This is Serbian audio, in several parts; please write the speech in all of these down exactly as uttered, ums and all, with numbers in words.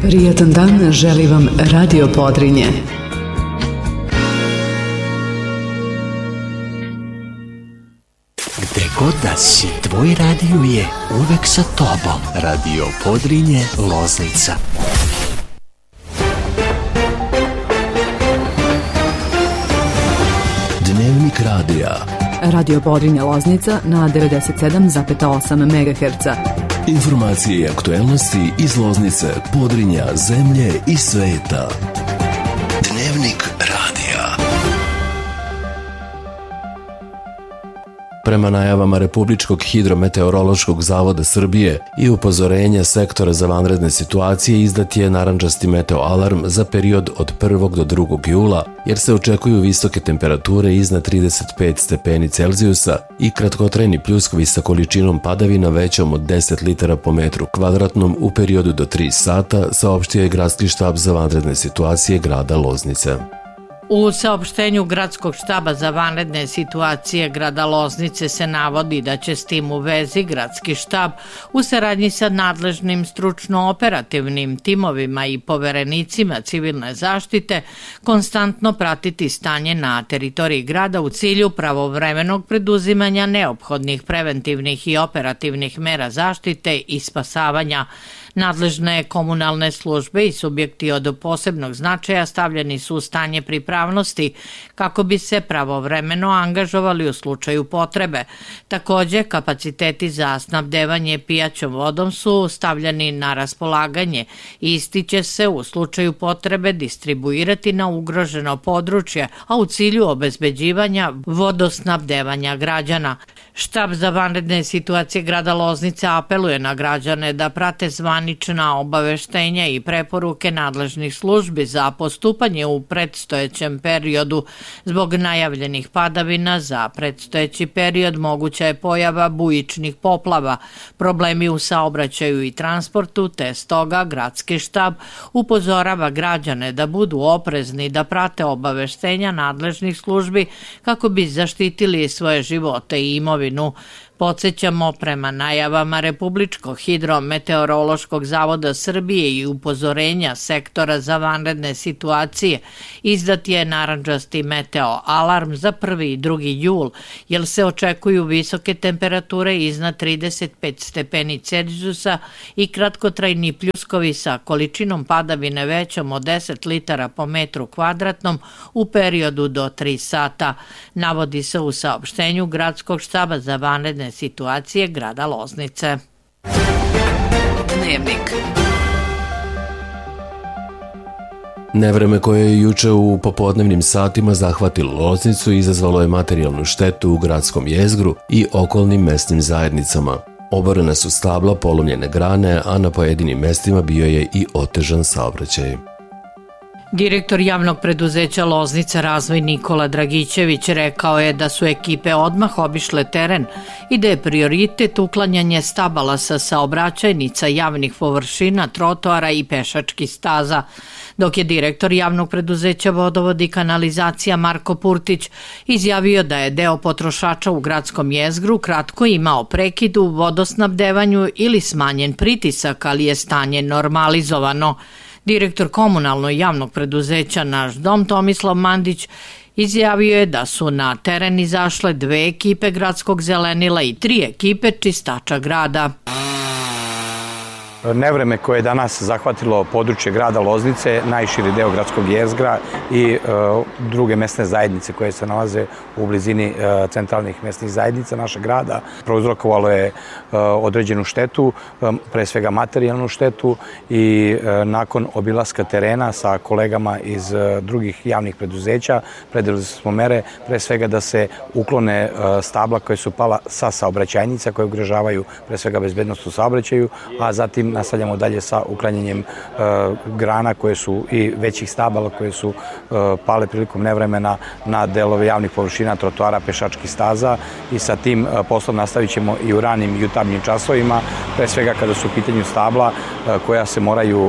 Prijatan dan želi vam Radio Podrinje. Gde god da si, tvoj radio je uvek sa tobom. Radio Podrinje, Loznica. Dnevnik radija. Radio Podrinje, Loznica na devedeset sedam zarez osam megaherca. Informacije i aktuelnosti iz Loznice, Podrinja, zemlje i sveta. Dnevnik radija. Prema najavama Republičkog hidrometeorološkog zavoda Srbije i upozorenja sektora za vanredne situacije, izdat je narandžasti meteo alarm za period od prvog do drugog jula, jer se očekuju visoke temperature iznad trideset pet stepeni Celzijusa i kratkotrajni pljuskovi sa količinom padavina većom od deset litara po metru kvadratnom u periodu do tri sata, saopštio je Gradski štab za vanredne situacije grada Loznice. U saopštenju Gradskog štaba za vanredne situacije grada Loznice se navodi da će s tim u vezi Gradski štab u saradnji sa nadležnim stručno-operativnim timovima i poverenicima civilne zaštite konstantno pratiti stanje na teritoriji grada u cilju pravovremenog preduzimanja neophodnih preventivnih i operativnih mera zaštite i spasavanja. Nadležne komunalne službe i subjekti od posebnog značaja stavljeni su u stanje pripravnosti kako bi se pravovremeno angažovali u slučaju potrebe. Takođe, kapaciteti za snabdevanje pijaćom vodom su stavljeni na raspolaganje i isti će se u slučaju potrebe distribuirati na ugroženo područje, a u cilju obezbeđivanja vodosnabdevanja građana. Štab za vanredne situacije grada Loznice apeluje na građane da prate zvanična obaveštenja i preporuke nadležnih službi za postupanje u predstojećem periodu. Zbog najavljenih padavina za predstojeći period moguća je pojava bujičnih poplava, problemi u saobraćaju i transportu, te stoga Gradski štab upozorava građane da budu oprezni, da prate obaveštenja nadležnih službi kako bi zaštitili svoje živote i imovinu. Podsećamo, prema najavama Republičkog hidrometeorološkog zavoda Srbije i upozorenja sektora za vanredne situacije, izdat je narandžasti meteo alarm za prvi i drugi jul, jer se očekuju visoke temperature iznad trideset pet stepeni Celzijusa i kratkotrajni pljuskovi sa količinom padavine većom od deset litara po metru kvadratnom u periodu do tri sata, navodi se u saopštenju Gradskog štaba za vanredne situacije grada Loznice. Dnevnik. Nevreme koje je juče u popodnevnim satima zahvatilo Loznicu izazvalo je materijalnu štetu u gradskom jezgru i okolnim mesnim zajednicama. Oborena su stabla, polomljene grane, a na pojedinim mestima bio je i otežan saobraćaj. Direktor javnog preduzeća Loznica Razvoj Nikola Dragićević rekao je da su ekipe odmah obišle teren i da je prioritet uklanjanje stabala sa saobraćajnica, javnih površina, trotoara i pešačkih staza, dok je direktor javnog preduzeća Vodovod i kanalizacija Marko Purtić izjavio da je deo potrošača u gradskom jezgru kratko imao prekid u vodosnabdevanju ili smanjen pritisak, ali je stanje normalizovano. Direktor komunalno javnog preduzeća Naš dom Tomislav Mandić izjavio je da su na teren izašle dve ekipe gradskog zelenila i tri ekipe čistača grada. Nevreme koje je danas zahvatilo područje grada Loznice, najširi deo gradskog jezgra i e, druge mesne zajednice koje se nalaze u blizini e, centralnih mesnih zajednica našeg grada, prouzrokovalo je e, određenu štetu, e, pre svega materijalnu štetu i e, nakon obilaska terena sa kolegama iz e, drugih javnih preduzeća preduzeli smo mere pre svega da se uklone e, stabla koje su pala sa saobraćajnica koje ugrožavaju pre svega bezbednost u saobraćaju, a zatim nastavljamo dalje sa uklanjanjem e, grana koje su i većih stabala koje su e, pale prilikom nevremena na delove javnih površina, trotoara, pešačkih staza i sa tim e, poslom nastavit ćemo i u ranim jutarnjim časovima, pre svega kada su u pitanju stabla, koja se moraju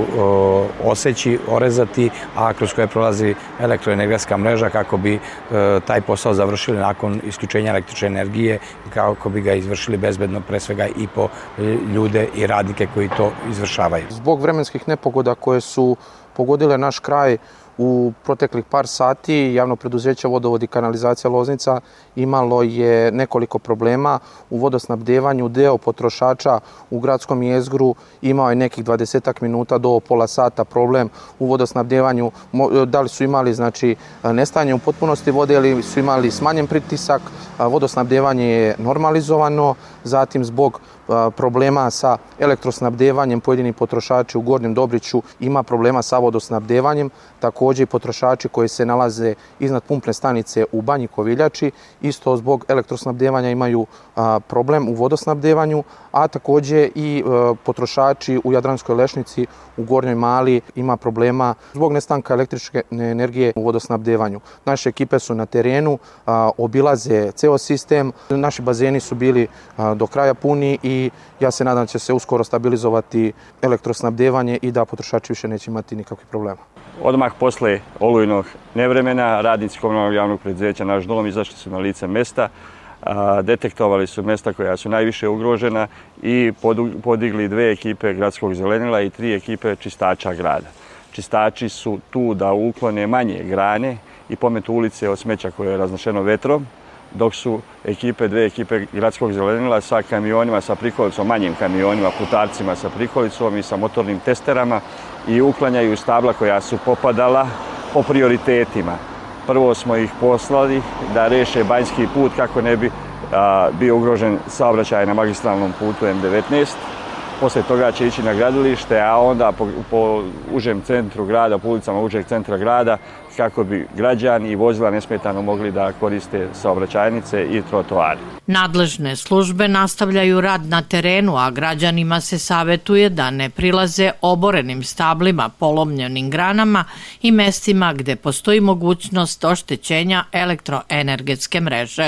oseći, orezati, a kroz koje prolazi elektroenergetska mreža kako bi taj posao završili nakon isključenja električne energije i kako bi ga izvršili bezbedno, pre svega i po ljude i radnike koji to izvršavaju. Zbog vremenskih nepogoda koje su pogodile naš kraj u proteklih par sati, javno preduzeće Vodovod i kanalizacija Loznica imalo je nekoliko problema u vodosnabdevanju. Deo potrošača u gradskom jezgru imao je nekih dvadesetak minuta do pola sata problem u vodosnabdevanju. Da li su imali znači nestajanje u potpunosti vode ili su imali smanjen pritisak. Vodosnabdevanje je normalizovano, zatim zbog problema sa elektrosnabdevanjem pojedini potrošači u Gornjem Dobriću ima problema sa vodosnabdevanjem, također i potrošači koji se nalaze iznad pumpne stanice u Banji Koviljači isto zbog elektrosnabdevanja imaju problem u vodosnabdevanju, a također i potrošači u Jadranskoj Lešnici u Gornjoj Mali ima problema zbog nestanka električne energije u vodosnabdevanju. Naše ekipe su na terenu, obilaze ceo sistem, naši bazeni su bili do kraja puni i ja se nadam da će se uskoro stabilizovati elektrosnabdevanje i da potrošači više neće imati nikakvih problema. Odmah posle olujnog nevremena radnici komunalnog javnog preduzeća Naš dom izašli su na lice mesta, detektovali su mesta koja su najviše ugrožena i podigli dve ekipe gradskog zelenila i tri ekipe čistača grada. Čistači su tu da uklone manje grane i pometu ulice od smeća koje je raznešeno vetrom, dok su ekipe, dve ekipe gradskog zelenila sa kamionima, sa prikolicom, manjim kamionima, putarcima sa prikolicom i sa motornim testerama i uklanjaju stabla koja su popadala po prioritetima. Prvo smo ih poslali da reše Banjski put kako ne bi a, bio ugrožen saobraćaj na magistralnom putu M devetnaest. Posle toga će ići na gradilište, a onda po, po užem centru grada, po ulicama užeg centra grada, kako bi građani i vozila nesmetano mogli da koriste saobraćajnice i trotoare. Nadležne službe nastavljaju rad na terenu, a građanima se savetuje da ne prilaze oborenim stablima, polomljenim granama i mestima gde postoji mogućnost oštećenja elektroenergetske mreže.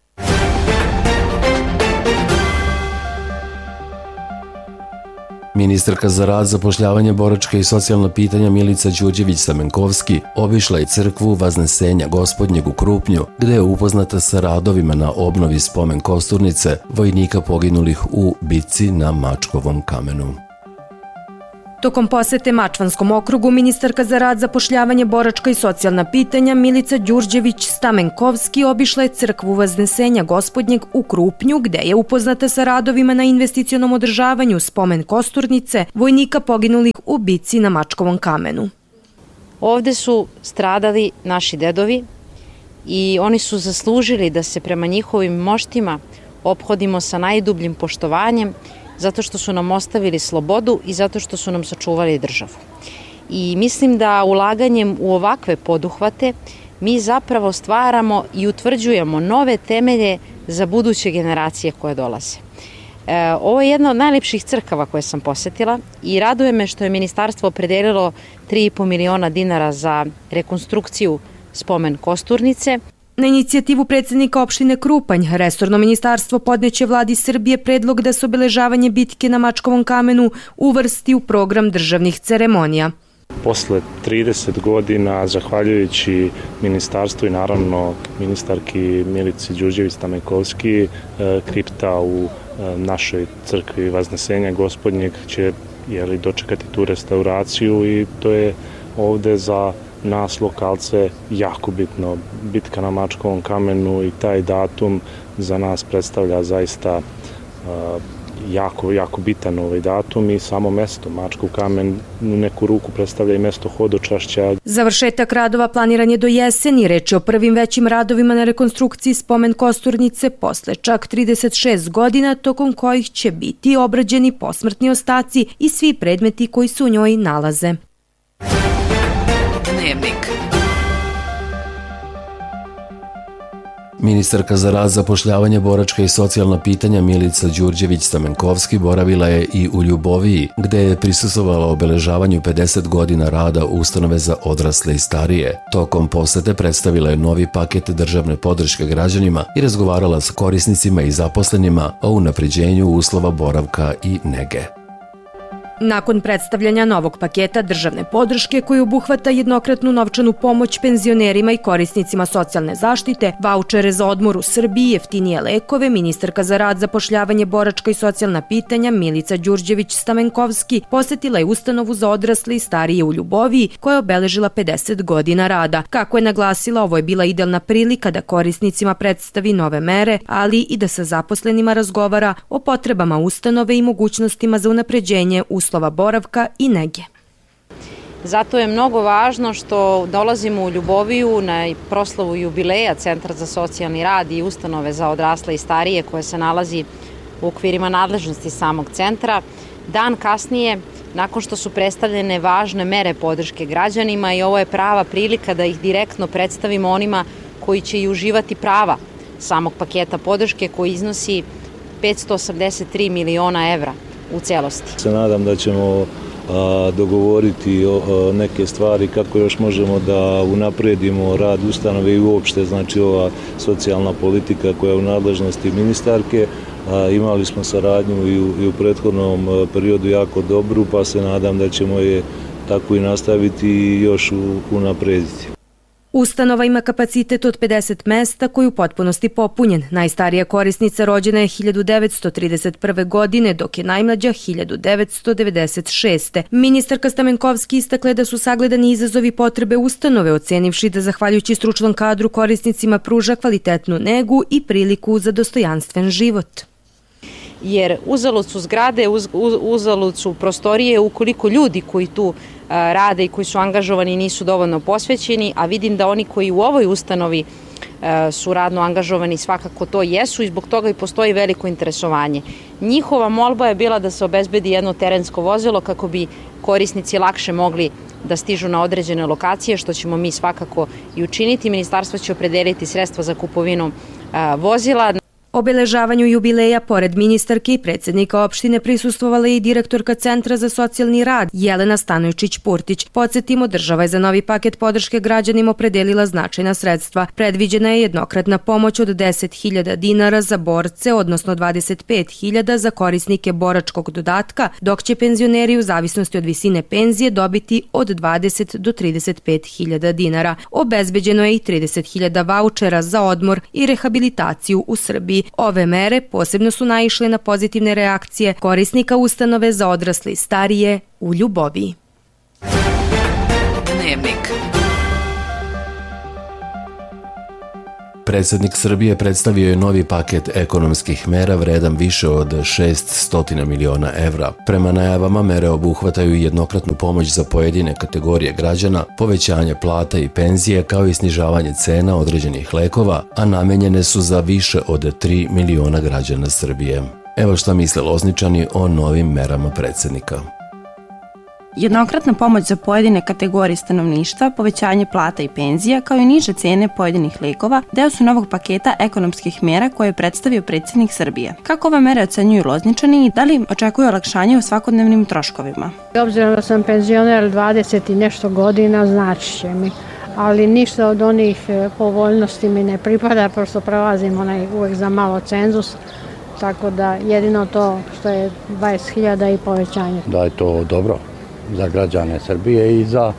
Ministarka za rad, zapošljavanje, boračka i socijalna pitanja Milica Đurđević-Stamenkovski obišla je crkvu Vaznesenja Gospodnjeg u Krupnju, gde je upoznata sa radovima na obnovi spomen kosturnice vojnika poginulih u bitci na Mačkovom kamenu. Tokom posete Mačvanskom okrugu, ministarka za rad, zapošljavanje, boračka i socijalna pitanja Milica Đurđević-Stamenkovski obišla je crkvu Vaznesenja Gospodnjeg u Krupnju, gde je upoznata sa radovima na investicionom održavanju spomen kosturnice vojnika poginulih u bitci na Mačkovom kamenu. Ovde su stradali naši dedovi i oni su zaslužili da se prema njihovim moštima ophodimo sa najdubljim poštovanjem, zato što su nam ostavili slobodu i zato što su nam sačuvali državu. I mislim da ulaganjem u ovakve poduhvate mi zapravo stvaramo i utvrđujemo nove temelje za buduće generacije koje dolaze. E, ovo je jedna od najlepših crkava koje sam posetila i raduje me što je ministarstvo opredelilo tri i po miliona dinara za rekonstrukciju spomen kosturnice. Na inicijativu predsjednika opštine Krupanj, resorno ministarstvo podneće vladi Srbije predlog da se obeležavanje bitke na Mačkovom kamenu uvrsti u program državnih ceremonija. Posle trideset godina, zahvaljujući ministarstvu i naravno ministarki Milici Đurđević-Stamenkovski, kripta u našoj crkvi Vaznesenja Gospodnjeg će jeli, dočekati tu restauraciju i to je ovde za nas lokalce jako bitno. Bitka na Mačkovom kamenu i taj datum za nas predstavlja zaista uh, jako, jako bitan ovaj datum i samo mesto. Mačkov kamen u neku ruku predstavlja i mesto hodočašća. Završetak radova planiran je do jeseni. Reč je o prvim većim radovima na rekonstrukciji spomen kosturnice posle čak trideset šest godina, tokom kojih će biti obrađeni posmrtni ostaci i svi predmeti koji se u njoj nalaze. Dnevnik. Ministarka za rad, zapošljavanje, boračka i socijalna pitanja Milica Đurđević-Stamenkovski boravila je i u Ljuboviji, gde je prisustvovala obeležavanju pedeset godina rada ustanove za odrasle i starije. Tokom posete predstavila je novi paket državne podrške građanima i razgovarala sa korisnicima i zaposlenima o unapređenju uslova boravka i nege. Nakon predstavljanja novog paketa državne podrške koji obuhvata jednokratnu novčanu pomoć penzionerima i korisnicima socijalne zaštite, vaučere za odmor u Srbiji, jeftinije lekove, ministarka za rad, zapošljavanje, boračka i socijalna pitanja Milica Đurđević-Stamenkovski posetila je ustanovu za odrasle i starije u Ljuboviji koja je obeležila pedeset godina rada. Kako je naglasila, ovo je bila idealna prilika da korisnicima predstavi nove mere, ali i da sa zaposlenima razgovara o potrebama ustanove i mogućnostima za unapređenje uslova boravka i nege. Zato je mnogo važno što dolazimo u Ljuboviju na proslavu jubileja Centra za socijalni rad i ustanove za odrasle i starije koje se nalazi u okvirima nadležnosti samog centra. Dan kasnije, nakon što su predstavljene važne mere podrške građanima, i ovo je prava prilika da ih direktno predstavimo onima koji će i uživati prava samog paketa podrške koji iznosi petsto osamdeset tri miliona evra u celosti. Se nadam da ćemo a, dogovoriti o, o, neke stvari kako još možemo da unapredimo rad ustanove i uopšte, znači ova socijalna politika koja je u nadležnosti ministarke. A, imali smo saradnju i u, i u prethodnom periodu jako dobru, pa se nadam da ćemo je tako i nastaviti i još u, unaprediti. Ustanova ima kapacitet od pedeset mesta koji je u potpunosti popunjen. Najstarija korisnica rođena je hiljadu devetsto trideset prve. godine, dok je najmlađa hiljadu devetsto devedeset šeste. Ministarka Stamenkovski istakle da su sagledani izazovi potrebe ustanove, ocenivši da zahvaljujući stručnom kadru korisnicima pruža kvalitetnu negu i priliku za dostojanstven život. Jer uzalud su zgrade, uz, uz, uzalud su prostorije ukoliko ljudi koji tu a, rade i koji su angažovani nisu dovoljno posvećeni, a vidim da oni koji u ovoj ustanovi a, su radno angažovani svakako to jesu i zbog toga i postoji veliko interesovanje. Njihova molba je bila da se obezbedi jedno terensko vozilo kako bi korisnici lakše mogli da stižu na određene lokacije, što ćemo mi svakako i učiniti. Ministarstvo će opredeliti sredstva za kupovinu a, vozila. Obeležavanju jubileja, pored ministarke i predsjednika opštine, prisustvovala i direktorka Centra za socijalni rad Jelena Stanojčić-Purtić. Podsjetimo, država je za novi paket podrške građanima opredelila značajna sredstva. Predviđena je jednokratna pomoć od deset hiljada dinara za borce, odnosno dvadeset pet hiljada za korisnike boračkog dodatka, dok će penzioneri u zavisnosti od visine penzije dobiti od dvadeset do trideset pet hiljada dinara. Obezbeđeno je i trideset hiljada vaučera za odmor i rehabilitaciju u Srbiji. Ove mere posebno su naišle na pozitivne reakcije korisnika ustanove za odrasle i starije u Ljuboviji. Dnevnik. Predsjednik Srbije predstavio je novi paket ekonomskih mera vredan više od šessto miliona evra. Prema najavama, mere obuhvataju jednokratnu pomoć za pojedine kategorije građana, povećanje plata i penzije kao i snižavanje cena određenih lekova, a namenjene su za više od tri miliona građana Srbije. Evo šta misle Lozničani o novim merama predsjednika. Jednokratna pomoć za pojedine kategorije stanovništva, povećanje plata i penzija, kao i niže cene pojedinih lekova, deo su novog paketa ekonomskih mera koje je predstavio predsjednik Srbije. Kako ove mere ocenjuju Lozničani i da li očekuju olakšanje u svakodnevnim troškovima? Obzirom da sam penzioner dvadeset i nešto godina, znači će mi, ali ništa od onih povoljnosti mi ne pripada, prosto prelazim onaj uvek za malo cenzus, tako da jedino to što je dvadeset hiljada i povećanje. Da je to dobro za građane Srbije i za,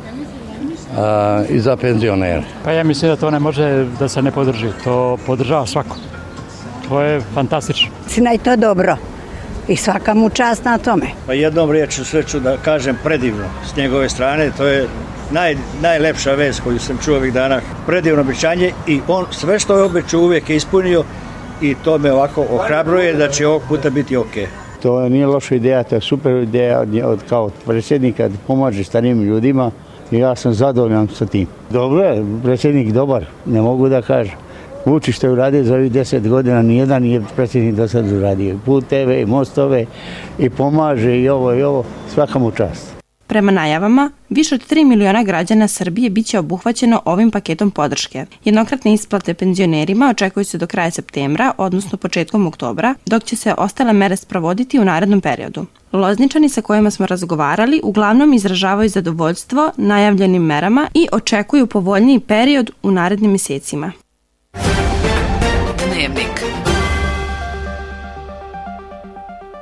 a, i za penzionere. Pa ja mislim da to ne može da se ne podrži. To podržava svako. To je fantastično. Mislim da je to dobro i svaka mu čast na tome. Pa jednom riječu sve ću da kažem predivno s njegove strane. To je naj, najlepša vez koju sam čuo ovih dana. Predivno obećanje i on sve što je obećao uvijek je ispunio i to me ovako ohrabruje da će ovog puta biti okej. To nije loša ideja, to je super ideja od, kao predsjednika da pomaže starijim ljudima i ja sam zadovoljan sa tim. Dobro je, predsjednik dobar, ne mogu da kažem. Vučić što je uradio za ovih deset godina, nijedan nije predsjednik do sad uradio. Puteve i mostove i pomaže i ovo i ovo, svaka mu čast. Prema najavama, više od tri miliona građana Srbije biće obuhvaćeno ovim paketom podrške. Jednokratne isplate penzionerima očekuju se do kraja septembra, odnosno početkom oktobra, dok će se ostale mere sprovoditi u narednom periodu. Lozničani sa kojima smo razgovarali uglavnom izražavaju zadovoljstvo najavljenim merama i očekuju povoljniji period u narednim mjesecima. Dnevnik.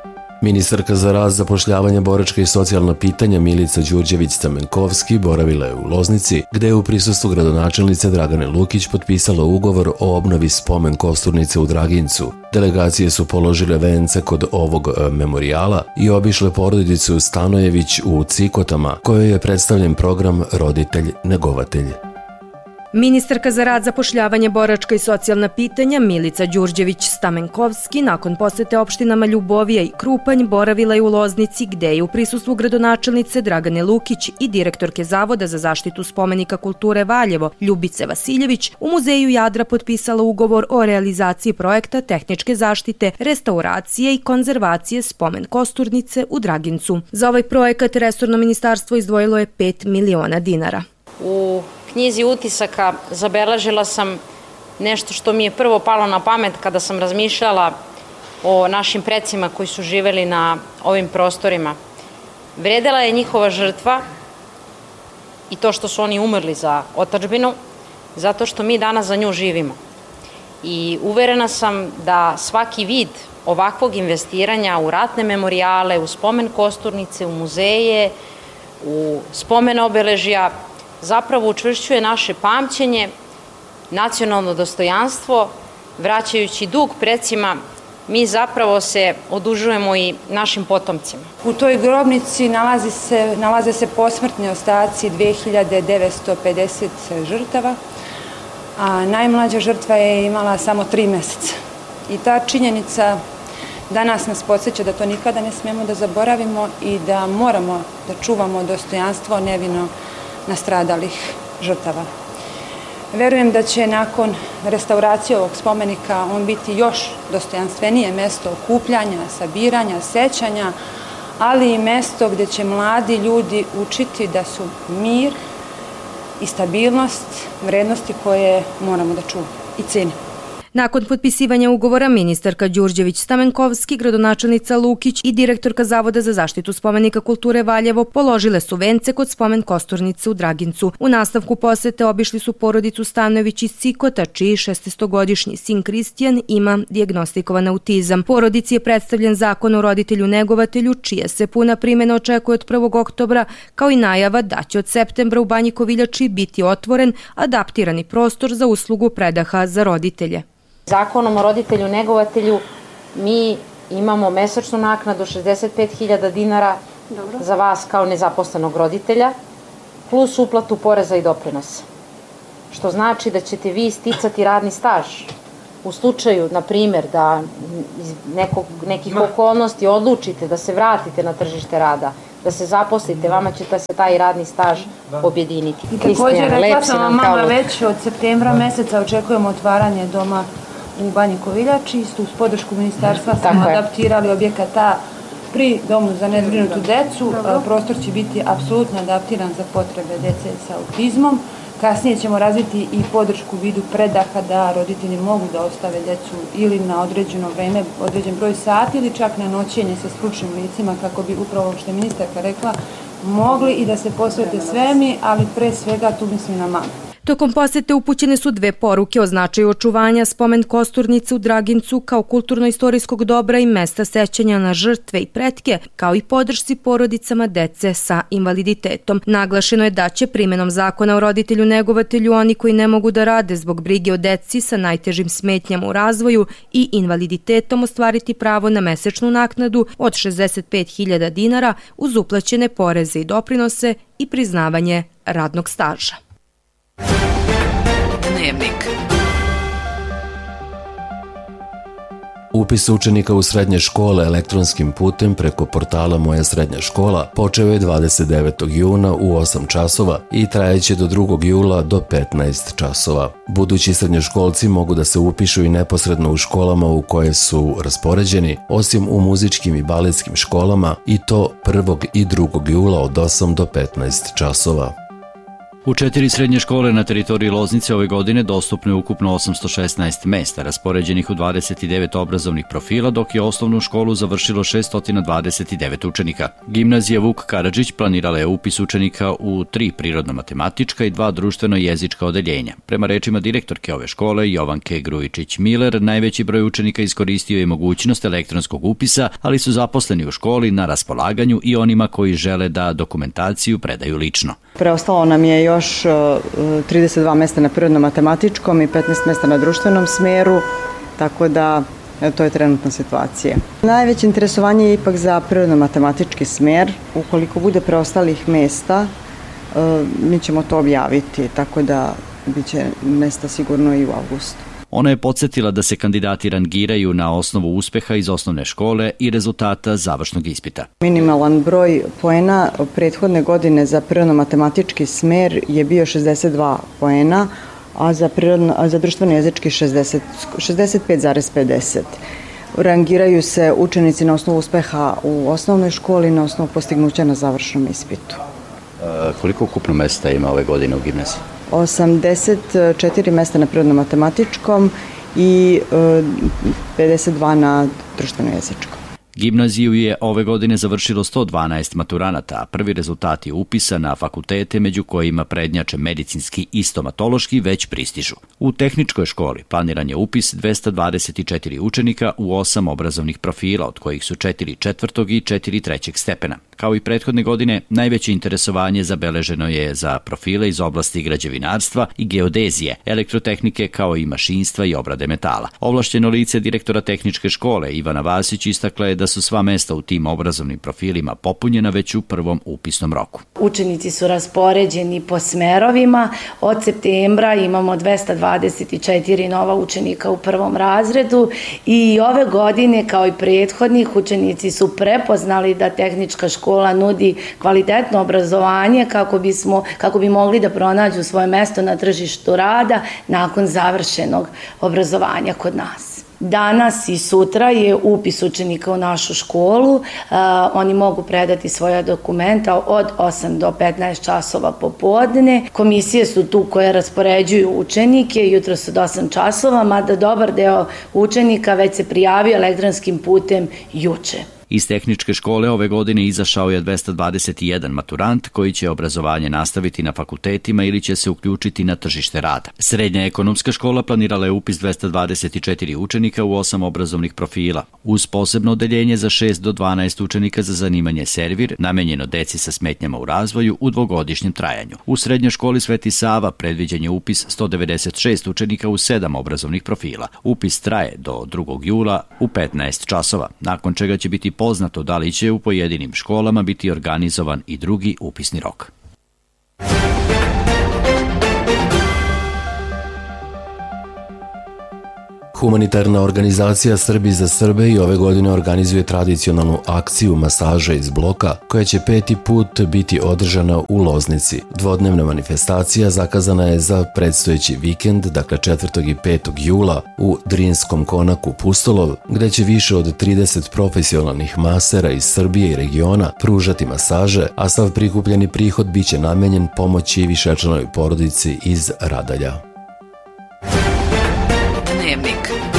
Ministarka za rad, zapošljavanje, boračka i socijalna pitanja Milica Đurđević-Stamenkovski boravila je u Loznici, gde je u prisustvu gradonačelnice Dragane Lukić potpisala ugovor o obnovi spomen kosturnice u Dragincu. Delegacije su položile vence kod ovog memorijala i obišle porodicu Stanojević u Cikotama, kojoj je predstavljen program Roditelj-negovatelj. Ministarka za rad, zapošljavanje, boračka i socijalna pitanja Milica Đurđević-Stamenkovski nakon posete opštinama Ljubovija i Krupanj boravila je u Loznici, gde je u prisustvu gradonačelnice Dragane Lukić i direktorke Zavoda za zaštitu spomenika kulture Valjevo Ljubice Vasiljević u Muzeju Jadra potpisala ugovor o realizaciji projekta tehničke zaštite, restauracije i konzervacije spomen kosturnice u Dragincu. Za ovaj projekat resorno ministarstvo izdvojilo je pet miliona dinara. U knjizi utisaka zabeležila sam nešto što mi je prvo palo na pamet kada sam razmišljala o našim precima koji su živeli na ovim prostorima. Vredela je njihova žrtva i to što su oni umrli za otadžbinu, zato što mi danas za nju živimo. I uverena sam da svaki vid ovakvog investiranja u ratne memorijale, u spomen kosturnice, u muzeje, u spomen obeležja, zapravo učvršćuje naše pamćenje, nacionalno dostojanstvo, vraćajući dug precima, mi zapravo se odužujemo i našim potomcima. U toj grobnici nalazi se, nalaze se posmrtni ostaci dve hiljade devetsto pedeset žrtava, a najmlađa žrtva je imala samo tri meseca. I ta činjenica danas nas podsjeća da to nikada ne smijemo da zaboravimo i da moramo da čuvamo dostojanstvo nevino nastradalih žrtava. Verujem da će nakon restauracije ovog spomenika on biti još dostojanstvenije mesto okupljanja, sabiranja, sećanja, ali i mesto gde će mladi ljudi učiti da su mir i stabilnost vrednosti koje moramo da čuvamo i cenimo. Nakon potpisivanja ugovora ministarka Đurđević-Stamenkovski, gradonačelnica Lukić i direktorka Zavoda za zaštitu spomenika kulture Valjevo položile su vence kod spomen kosturnice u Dragincu. U nastavku posete obišli su porodicu Stanojević iz Cikota, čiji šestnaestogodišnji sin Kristijan ima dijagnostikovan autizam. Porodici je predstavljen zakon o roditelju-negovatelju, čija se puna primjena očekuje od prvog oktobra, kao i najava da će od septembra u Banji Koviljači biti otvoren adaptirani prostor za uslugu predaha za roditelje. Zakonom o roditelju-negovatelju mi imamo mesečnu naknadu šezdeset pet hiljada dinara za vas kao nezaposlenog roditelja, plus uplatu poreza i doprinosa. Što znači da ćete vi sticati radni staž. U slučaju, na primjer, da iz nekog, nekih okolnosti odlučite da se vratite na tržište rada, da se zaposlite, vama će se taj radni staž objediniti. I također, rekla sam vam mama, već od septembra meseca očekujemo otvaranje doma u Banji Koviljači, isto uz podršku ministarstva smo adaptirali objekata pri domu za nezbrinutu decu. Prostor će biti apsolutno adaptiran za potrebe dece sa autizmom. Kasnije ćemo razviti i podršku u vidu predaha da roditelji mogu da ostave decu ili na određeno vreme, određen broj sati ili čak na noćenje sa stručnim licima kako bi upravo što je ministarka rekla mogli i da se posvete svemi, ali pre svega tu mislim na mame. Tokom posete upućene su dve poruke o značaju očuvanja spomen kosturnice u Dragincu kao kulturno-istorijskog dobra i mesta sećanja na žrtve i pretke, kao i podršci porodicama dece sa invaliditetom. Naglašeno je da će primjenom zakona o roditelju-negovatelju oni koji ne mogu da rade zbog brige o deci sa najtežim smetnjama u razvoju i invaliditetom ostvariti pravo na mesečnu naknadu od šezdeset pet hiljada dinara uz uplaćene poreze i doprinose i priznavanje radnog staža. Dnevnik. Upis učenika u srednje škole elektronskim putem preko portala Moja srednja škola počeo je dvadeset devetog juna u osam časova i trajeće do drugog jula do petnaest časova. Budući srednjoškolci mogu da se upišu i neposredno u školama u koje su raspoređeni, osim u muzičkim i baletskim školama, i to prvog i drugog jula od osam do petnaest časova. U četiri srednje škole na teritoriji Loznice ove godine dostupno je ukupno osamsto šesnaest mesta, raspoređenih u dvadeset devet obrazovnih profila, dok je osnovnu školu završilo šesto dvadeset devet učenika. Gimnazija Vuk Karadžić planirala je upis učenika u tri prirodno-matematička i dva društveno-jezička odeljenja. Prema rečima direktorke ove škole, Jovanke Grujičić-Miler, najveći broj učenika iskoristio je mogućnost elektronskog upisa, ali su zaposleni u školi na raspolaganju i onima koji žele da dokumentaciju predaju lično. Preostalo nam je još trideset dva mesta na prirodno-matematičkom i petnaest mesta na društvenom smeru, tako da to je trenutna situacija. Najveće interesovanje je ipak za prirodno-matematički smer. Ukoliko bude preostalih mesta, mi ćemo to objaviti, tako da bit će mesta sigurno i u avgustu. Ona je podsjetila da se kandidati rangiraju na osnovu uspeha iz osnovne škole i rezultata završnog ispita. Minimalan broj poena prethodne godine za prirodno-matematički smer je bio šezdeset dva poena, a za, a za društveno-jezički šezdeset pet zarez pedeset. Rangiraju se učenici na osnovu uspeha u osnovnoj školi i na osnovu postignuća na završnom ispitu. E, koliko ukupno mesta ima ove godine u gimnaziji? osamdeset četiri mesta na prirodno-matematičkom i pedeset dva na društveno-jezičkom. Gimnaziju je ove godine završilo sto dvanaest maturanata, a prvi rezultati upisa na fakultete, među kojima prednjače medicinski i stomatološki, već pristižu. U tehničkoj školi planiran je upis dvesta dvadeset četiri učenika u osam obrazovnih profila, od kojih su četiri četvrtog i četiri trećeg stepena. Kao i prethodne godine, najveće interesovanje zabeleženo je za profile iz oblasti građevinarstva i geodezije, elektrotehnike kao i mašinstva i obrade metala. Ovlašćeno lice direktora tehničke škole Ivana Vasić istakla je da su sva mesta u tim obrazovnim profilima popunjena već u prvom upisnom roku. Učenici su raspoređeni po smerovima. Od septembra imamo dvesta dvadeset četiri nova učenika u prvom razredu i ove godine, kao i prethodnih, učenici su prepoznali da tehnička škola nudi kvalitetno obrazovanje kako bismo, kako bi mogli da pronađu svoje mesto na tržištu rada nakon završenog obrazovanja kod nas. Danas i sutra je upis učenika u našu školu. Uh, oni mogu predati svoja dokumenta od osam do petnaest časova popodne. Komisije su tu koje raspoređuju učenike, jutro su od osam časova, mada dobar deo učenika već se prijavio elektronskim putem juče. Iz tehničke škole ove godine izašao je dvesta dvadeset jedan maturant koji će obrazovanje nastaviti na fakultetima ili će se uključiti na tržište rada. Srednja ekonomska škola planirala je upis dvesta dvadeset četiri učenika u osam obrazovnih profila, uz posebno odeljenje za šest do dvanaest učenika za zanimanje servir, namenjeno deci sa smetnjama u razvoju u dvogodišnjem trajanju. U srednjoj školi Sveti Sava predviđen je upis sto devedeset šest učenika u sedam obrazovnih profila. Upis traje do drugog jula u petnaest časova, nakon čega će biti poznato da li će u pojedinim školama biti organizovan i drugi upisni rok. Humanitarna organizacija Srbi za Srbe i ove godine organizuje tradicionalnu akciju masaže iz bloka, koja će peti put biti održana u Loznici. Dvodnevna manifestacija zakazana je za predstojeći vikend, dakle četvrtog i petog jula, u Drinskom konaku Pustolov, gde će više od trideset profesionalnih masera iz Srbije i regiona pružati masaže, a sav prikupljeni prihod biće namenjen pomoći višečlanoj porodici iz Radalja. Dnevnik.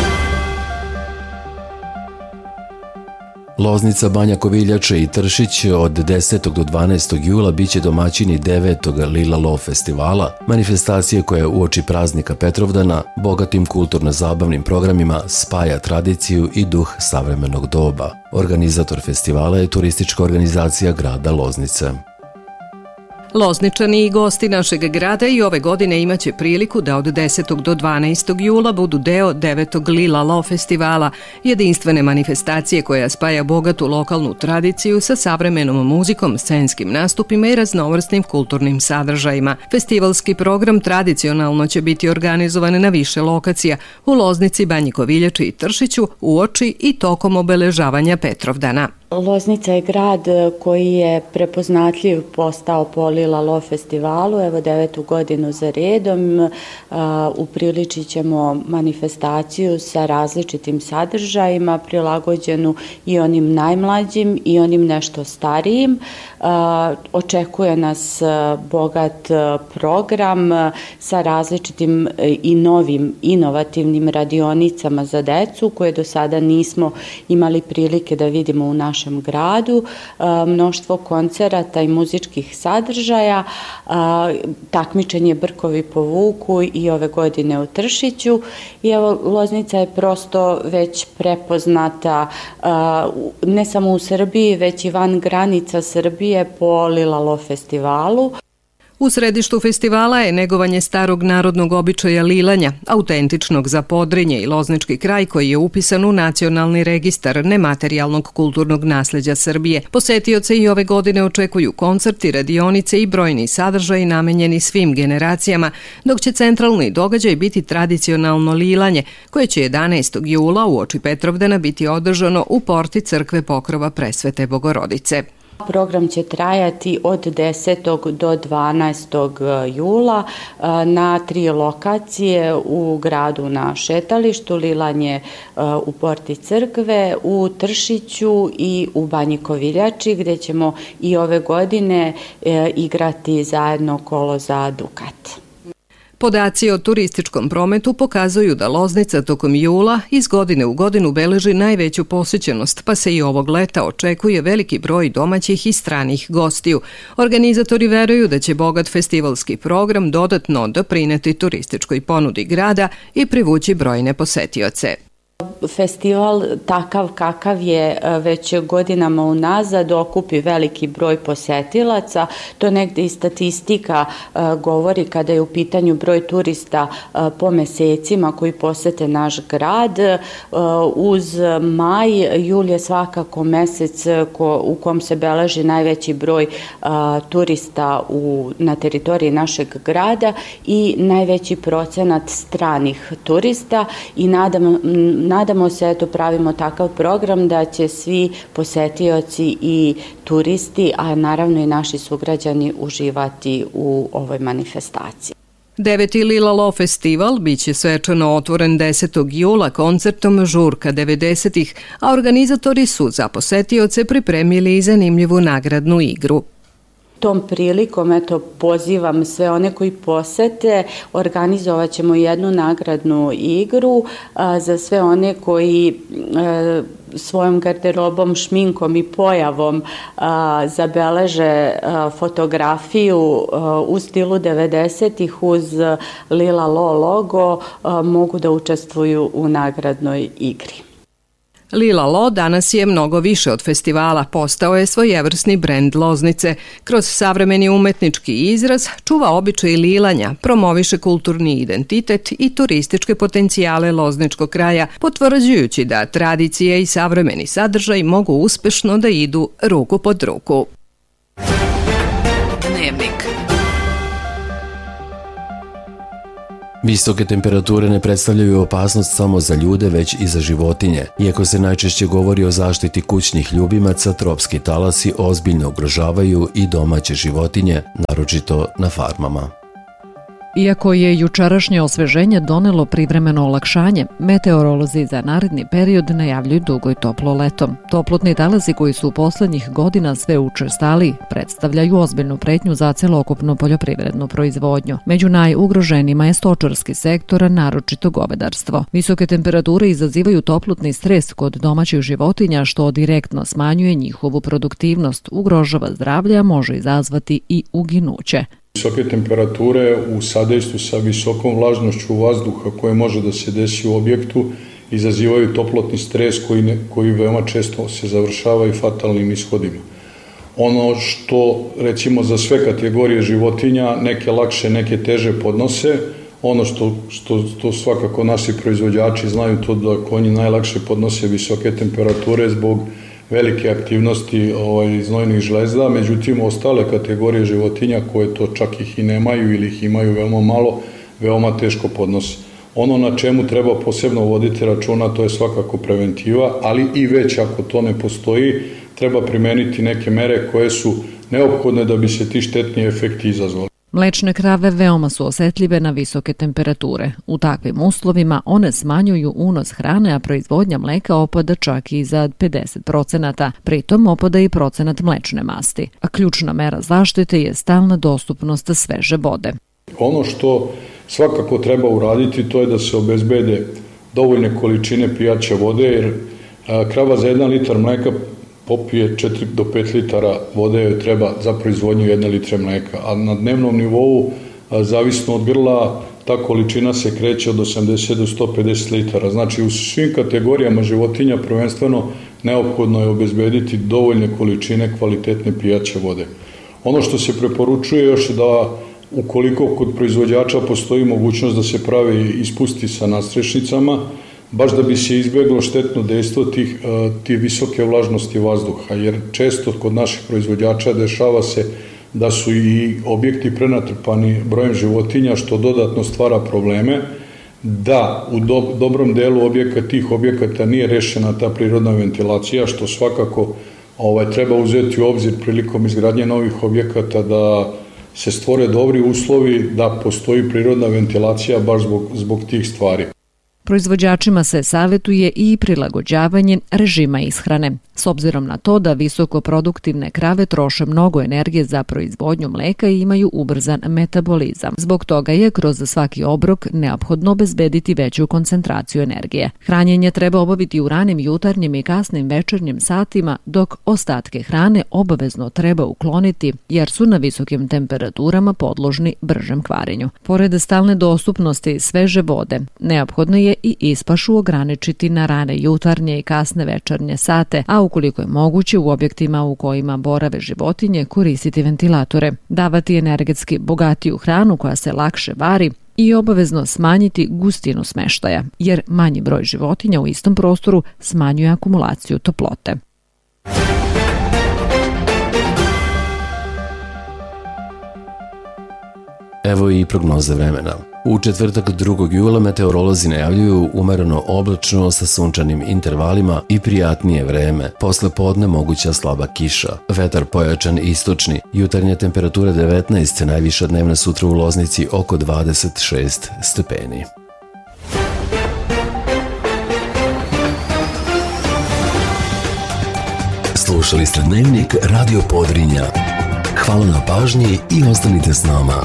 Loznica, Banja Koviljača i Tršić od desetog do dvanaestog jula biće domaćini devetog Lila Lov festivala, manifestacije koja uoči praznika Petrovdana bogatim kulturno-zabavnim programima spaja tradiciju i duh savremenog doba. Organizator festivala je turistička organizacija grada Loznice. Lozničani i gosti našeg grada i ove godine imaće priliku da od desetog do dvanaestog jula budu deo devetog Lila Lov festivala, jedinstvene manifestacije koja spaja bogatu lokalnu tradiciju sa savremenom muzikom, scenskim nastupima i raznovrsnim kulturnim sadržajima. Festivalski program tradicionalno će biti organizovan na više lokacija u Loznici, Banji Koviljači i Tršiću uoči i tokom obeležavanja Petrovdana. Loznica je grad koji je prepoznatljiv postao po Lila Lo festivalu, evo devetu godinu za redom. Upriličit ćemo manifestaciju sa različitim sadržajima, prilagođenu i onim najmlađim i onim nešto starijim. Očekuje nas bogat program sa različitim i novim inovativnim radionicama za decu koje do sada nismo imali prilike da vidimo u našem gradu, mnoštvo koncerata i muzičkih sadržaja, takmičenje Brkovi po vuku i ove godine u Tršiću. I evo, Loznica je prosto već prepoznata ne samo u Srbiji, već i van granica Srbije po Lila Lo festivalu. U središtu festivala je negovanje starog narodnog običaja lilanja, autentičnog za Podrinje i Loznički kraj koji je upisan u Nacionalni registar nematerijalnog kulturnog nasleđa Srbije. Posetioce i ove godine očekuju koncerti, radionice i brojni sadržaji namenjeni svim generacijama, dok će centralni događaj biti tradicionalno lilanje, koje će jedanaestog jula uoči Petrovdana biti održano u porti crkve Pokrova Presvete Bogorodice. Program će trajati od desetog do dvanaestog jula na tri lokacije u gradu na šetalištu, lilanje u porti crkve, u Tršiću i u Banji Koviljači, gde ćemo i ove godine igrati zajedno kolo za Dukat. Podaci o turističkom prometu pokazuju da Loznica tokom jula iz godine u godinu beleži najveću posjećenost, pa se i ovog leta očekuje veliki broj domaćih i stranih gostiju. Organizatori veruju da će bogat festivalski program dodatno doprineti turističkoj ponudi grada i privući brojne posetioce. Festival takav kakav je već godinama unazad okupi veliki broj posetilaca. To negde i statistika govori kada je u pitanju broj turista po mesecima koji posete naš grad. Uz maj, jul je svakako mesec u kom se beleži najveći broj turista na teritoriji našeg grada i najveći procenat stranih turista i nadamo Nadamo se, eto, pravimo takav program da će svi posetioci i turisti, a naravno i naši sugrađani uživati u ovoj manifestaciji. Deveti Lila Lo festival biće svečano otvoren desetog jula koncertom Žurka devedesetih, a organizatori su za posetioce pripremili i zanimljivu nagradnu igru. Tom prilikom, eto, pozivam sve one koji posete, organizovat ćemo jednu nagradnu igru a, za sve one koji a, svojom garderobom, šminkom i pojavom a, zabeleže a, fotografiju a, u stilu devedesetih uz Lila Lo logo, a, mogu da učestvuju u nagradnoj igri. Lila Lo danas je mnogo više od festivala, postao je svojevrsni brend Loznice. Kroz savremeni umetnički izraz čuva običaj lilanja, promoviše kulturni identitet i turističke potencijale Lozničkog kraja, potvrđujući da tradicije i savremeni sadržaj mogu uspešno da idu ruku pod ruku. Dnevnik. Visoke temperature ne predstavljaju opasnost samo za ljude, već i za životinje. Iako se najčešće govori o zaštiti kućnih ljubimaca, tropski talasi ozbiljno ugrožavaju i domaće životinje, naročito na farmama. Iako je jučerašnje osveženje donelo privremeno olakšanje, meteorolozi za naredni period najavljuju dugo i toplo leto. Toplotni talasi koji su u poslednjih godina sve učestaliji predstavljaju ozbiljnu pretnju za celokupnu poljoprivrednu proizvodnju. Među najugroženijima je stočarski sektor, naročito govedarstvo. Visoke temperature izazivaju toplotni stres kod domaćih životinja, što direktno smanjuje njihovu produktivnost, ugrožava zdravlje, a može izazvati i uginuće. Visoke temperature u sadejstvu sa visokom vlažnošću vazduha koje može da se desi u objektu izazivaju toplotni stres koji, ne, koji veoma često se završava i fatalnim ishodima. Ono što, recimo, za sve kategorije životinja, neke lakše, neke teže podnose, ono što, što, što svakako naši proizvođači znaju to da konji najlakše podnose visoke temperature zbog velike aktivnosti ovaj, znojnih žlezda, međutim ostale kategorije životinja koje to čak ih i nemaju ili ih imaju veoma malo, veoma teško podnose. Ono na čemu treba posebno voditi računa, to je svakako preventiva, ali i već ako to ne postoji, treba primeniti neke mere koje su neophodne da bi se ti štetni efekti izazvali. Mlečne krave veoma su osetljive na visoke temperature. U takvim uslovima one smanjuju unos hrane, a proizvodnja mleka opada čak i za pedeset procenata. Pritom opada i procenat mlečne masti. A ključna mera zaštite je stalna dostupnost sveže vode. Ono što svakako treba uraditi, to je da se obezbede dovoljne količine pijaće vode, jer krava za jedan litar mleka popije četiri do pet litara vode joj treba za proizvodnju jedne litre mleka, a na dnevnom nivou, zavisno od grla, ta količina se kreće od osamdeset do sto pedeset litara. Znači, u svim kategorijama životinja prvenstveno neophodno je obezbediti dovoljne količine kvalitetne pijaće vode. Ono što se preporučuje još je da ukoliko kod proizvođača postoji mogućnost da se pravi ispusti sa nadstrešnicama, baš da bi se izbjeglo štetno dejstvo tih, tih visoke vlažnosti vazduha, jer često kod naših proizvođača dešava se da su i objekti prenatrpani brojem životinja, što dodatno stvara probleme, da u do, dobrom delu objekata, tih objekata nije rešena ta prirodna ventilacija, što svakako ovaj, treba uzeti u obzir prilikom izgradnje novih objekata, da se stvore dobri uslovi, da postoji prirodna ventilacija baš zbog, zbog tih stvari. Proizvođačima se savjetuje i prilagođavanje režima ishrane, s obzirom na to da visokoproduktivne krave troše mnogo energije za proizvodnju mleka i imaju ubrzan metabolizam. Zbog toga je kroz svaki obrok neophodno obezbediti veću koncentraciju energije. Hranjenje treba obaviti u ranim jutarnjim i kasnim večernjim satima, dok ostatke hrane obavezno treba ukloniti jer su na visokim temperaturama podložni bržem kvarenju. Pored stalne dostupnosti sveže vode, neophodno je i ispašu ograničiti na rane jutarnje i kasne večernje sate, a ukoliko je moguće u objektima u kojima borave životinje koristiti ventilatore, davati energetski bogatiju hranu koja se lakše vari i obavezno smanjiti gustinu smeštaja, jer manji broj životinja u istom prostoru smanjuje akumulaciju toplote. Evo i prognoze vremena. U četvrtak drugog jula meteorolozi najavljuju umereno oblačno sa sunčanim intervalima i prijatnije vreme. Posle podne moguća slaba kiša. Vetar pojačan istočni. Jutarnja temperatura devetnaest, najviša dnevna sutra u Loznici oko dvadeset šest stepeni. Slušali ste Dnevnik Radio Podrinja. Hvala na pažnji i ostanite s nama.